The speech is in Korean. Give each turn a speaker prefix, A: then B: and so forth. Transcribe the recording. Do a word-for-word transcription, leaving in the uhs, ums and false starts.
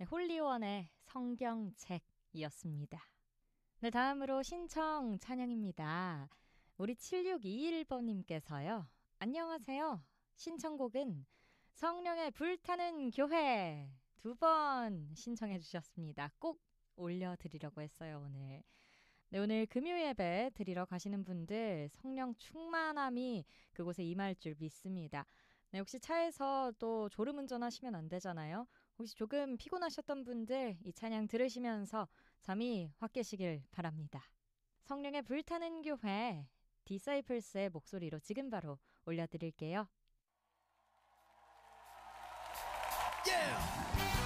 A: 네, 홀리원의 성경책이었습니다. 네, 다음으로 신청 찬양입니다. 우리 칠육이일 번님께서요. 안녕하세요. 신청곡은 성령의 불타는 교회 두 번 신청해 주셨습니다. 꼭 올려드리려고 했어요, 오늘. 네, 오늘 금요 예배 드리러 가시는 분들 성령 충만함이 그곳에 임할 줄 믿습니다. 네, 혹시 차에서 또 졸음운전 하시면 안 되잖아요. 혹시 조금 피곤하셨던 분들 이 찬양 들으시면서 잠이 확 깨시길 바랍니다. 성령의 불타는 교회 디사이플스의 목소리로 지금 바로 올려드릴게요.
B: Yeah!